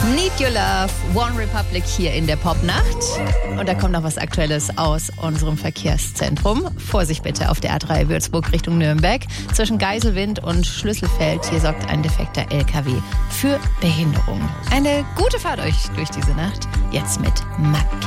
Need Your Love, One Republic hier in der Popnacht. Und da kommt noch was Aktuelles aus unserem Verkehrszentrum. Vorsicht bitte auf der A3 Würzburg Richtung Nürnberg. Zwischen Geiselwind und Schlüsselfeld, hier sorgt ein defekter LKW für Behinderung. Eine gute Fahrt euch durch diese Nacht. Jetzt mit Mack.